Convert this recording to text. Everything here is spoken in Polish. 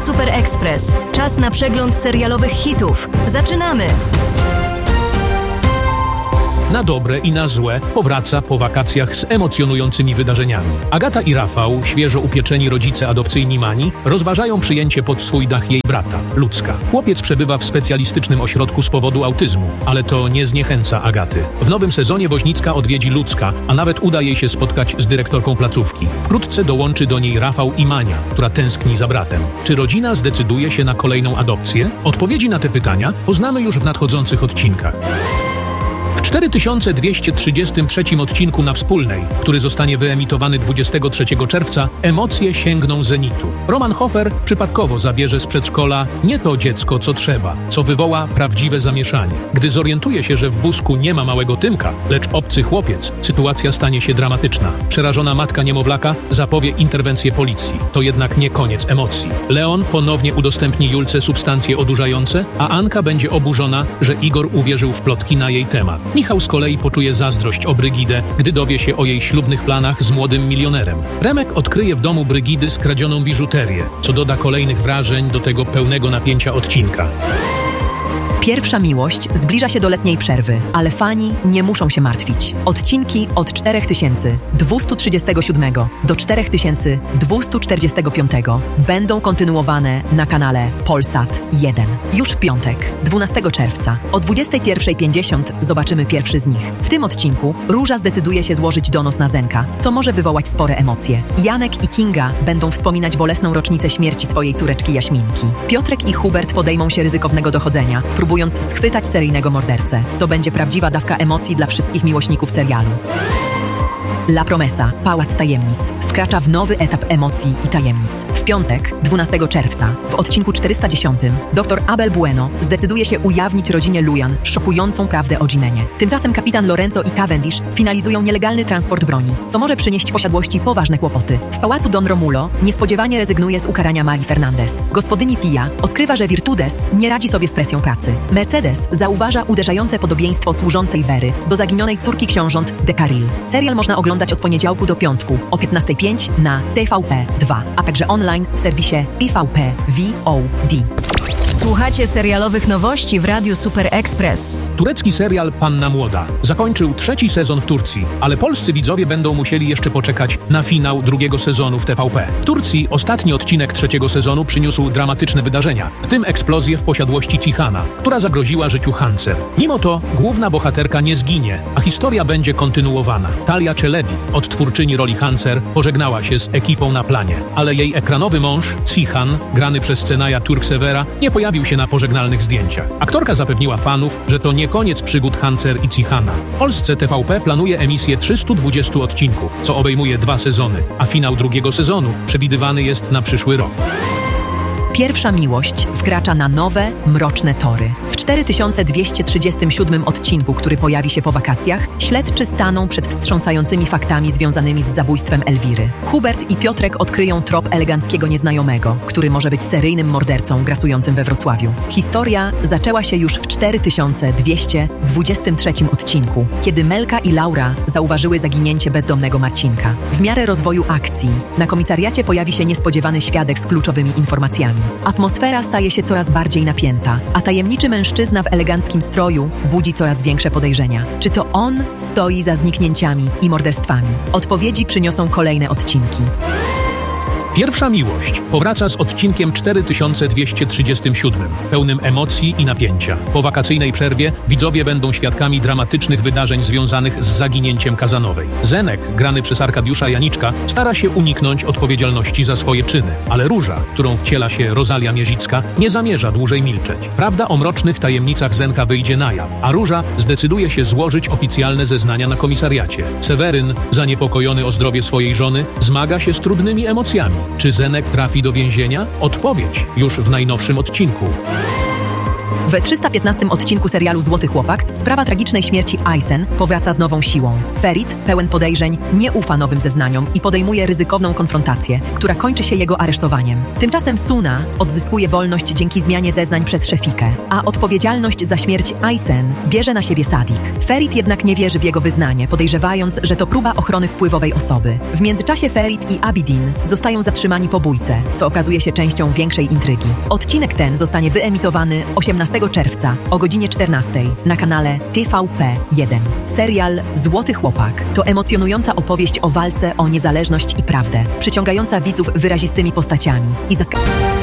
Super Express. Czas na przegląd serialowych hitów. Zaczynamy! Na dobre i na złe powraca po wakacjach z emocjonującymi wydarzeniami. Agata i Rafał, świeżo upieczeni rodzice adopcyjni Mani, rozważają przyjęcie pod swój dach jej brata, Lucka. Chłopiec przebywa w specjalistycznym ośrodku z powodu autyzmu, ale to nie zniechęca Agaty. W nowym sezonie Woźnicka odwiedzi Lucka, a nawet uda jej się spotkać z dyrektorką placówki. Wkrótce dołączy do niej Rafał i Mania, która tęskni za bratem. Czy rodzina zdecyduje się na kolejną adopcję? Odpowiedzi na te pytania poznamy już w nadchodzących odcinkach. W 4233 odcinku na Wspólnej, który zostanie wyemitowany 23 czerwca, emocje sięgną zenitu. Roman Hofer przypadkowo zabierze z przedszkola nie to dziecko, co trzeba, co wywoła prawdziwe zamieszanie. Gdy zorientuje się, że w wózku nie ma małego Tymka, lecz obcy chłopiec, sytuacja stanie się dramatyczna. Przerażona matka niemowlaka zapowie interwencję policji. To jednak nie koniec emocji. Leon ponownie udostępni Julce substancje odurzające, a Anka będzie oburzona, że Igor uwierzył w plotki na jej temat. Michał z kolei poczuje zazdrość o Brygidę, gdy dowie się o jej ślubnych planach z młodym milionerem. Remek odkryje w domu Brygidy skradzioną biżuterię, co doda kolejnych wrażeń do tego pełnego napięcia odcinka. Pierwsza miłość zbliża się do letniej przerwy, ale fani nie muszą się martwić. Odcinki od 4237 do 4245 będą kontynuowane na kanale Polsat 1. Już w piątek, 12 czerwca o 21:50 zobaczymy pierwszy z nich. W tym odcinku Róża zdecyduje się złożyć donos na Zenka, co może wywołać spore emocje. Janek i Kinga będą wspominać bolesną rocznicę śmierci swojej córeczki Jaśminki. Piotrek i Hubert podejmą się ryzykownego dochodzenia, próbując schwytać seryjnego mordercę. To będzie prawdziwa dawka emocji dla wszystkich miłośników serialu. La Promesa, Pałac Tajemnic, wkracza w nowy etap emocji i tajemnic. W piątek, 12 czerwca, w odcinku 410, dr Abel Bueno zdecyduje się ujawnić rodzinie Lujan szokującą prawdę o Jimenie. Tymczasem kapitan Lorenzo i Cavendish finalizują nielegalny transport broni, co może przynieść posiadłości poważne kłopoty. W pałacu Don Romulo niespodziewanie rezygnuje z ukarania Marii Fernandez. Gospodyni Pia odkrywa, że Virtudes nie radzi sobie z presją pracy. Mercedes zauważa uderzające podobieństwo służącej Wery do zaginionej córki książąt de Carril. Serial można oglądać od poniedziałku do piątku o 15:05 na TVP2, a także online w serwisie TVP VOD. Słuchacie serialowych nowości w Radiu Super Express. Turecki serial Panna Młoda zakończył 3. sezon w Turcji, ale polscy widzowie będą musieli jeszcze poczekać na finał 2. sezonu w TVP. W Turcji ostatni odcinek 3. sezonu przyniósł dramatyczne wydarzenia, w tym eksplozję w posiadłości Cihana, która zagroziła życiu Hancer. Mimo to główna bohaterka nie zginie, a historia będzie kontynuowana. Talia Çelebi, odtwórczyni roli Hancer, pożegnała się z ekipą na planie, ale jej ekranowy mąż, Cihan, grany przez Senaja Turksevera, nie pojawił się na pożegnalnych zdjęciach. Aktorka zapewniła fanów, że to nie koniec przygód Hancer i Cihana. W Polsce TVP planuje emisję 320 odcinków, co obejmuje 2 sezony, a finał 2. sezonu przewidywany jest na przyszły rok. Pierwsza miłość wkracza na nowe, mroczne tory. W 4237 odcinku, który pojawi się po wakacjach, śledczy staną przed wstrząsającymi faktami związanymi z zabójstwem Elwiry. Hubert i Piotrek odkryją trop eleganckiego nieznajomego, który może być seryjnym mordercą grasującym we Wrocławiu. Historia zaczęła się już w 4223 odcinku, kiedy Melka i Laura zauważyły zaginięcie bezdomnego Marcinka. W miarę rozwoju akcji na komisariacie pojawi się niespodziewany świadek z kluczowymi informacjami. Atmosfera staje się coraz bardziej napięta, a tajemniczy mężczyzna w eleganckim stroju budzi coraz większe podejrzenia. Czy to on stoi za zniknięciami i morderstwami? Odpowiedzi przyniosą kolejne odcinki. Pierwsza miłość powraca z odcinkiem 4237, pełnym emocji i napięcia. Po wakacyjnej przerwie widzowie będą świadkami dramatycznych wydarzeń związanych z zaginięciem Kazanowej. Zenek, grany przez Arkadiusza Janiczka, stara się uniknąć odpowiedzialności za swoje czyny, ale Róża, którą wciela się Rosalia Mierzicka, nie zamierza dłużej milczeć. Prawda o mrocznych tajemnicach Zenka wyjdzie na jaw, a Róża zdecyduje się złożyć oficjalne zeznania na komisariacie. Seweryn, zaniepokojony o zdrowie swojej żony, zmaga się z trudnymi emocjami. Czy Zenek trafi do więzienia? Odpowiedź już w najnowszym odcinku. W 315 odcinku serialu Złoty Chłopak sprawa tragicznej śmierci Aysen powraca z nową siłą. Ferit, pełen podejrzeń, nie ufa nowym zeznaniom i podejmuje ryzykowną konfrontację, która kończy się jego aresztowaniem. Tymczasem Suna odzyskuje wolność dzięki zmianie zeznań przez Szefikę, a odpowiedzialność za śmierć Aysen bierze na siebie Sadik. Ferit jednak nie wierzy w jego wyznanie, podejrzewając, że to próba ochrony wpływowej osoby. W międzyczasie Ferit i Abidin zostają zatrzymani po bójce, co okazuje się częścią większej intrygi. Odcinek ten zostanie wyemitowany 18 czerwca o godzinie 14 na kanale TVP1. Serial Złoty Chłopak to emocjonująca opowieść o walce o niezależność i prawdę, przyciągająca widzów wyrazistymi postaciami i zaskakująca.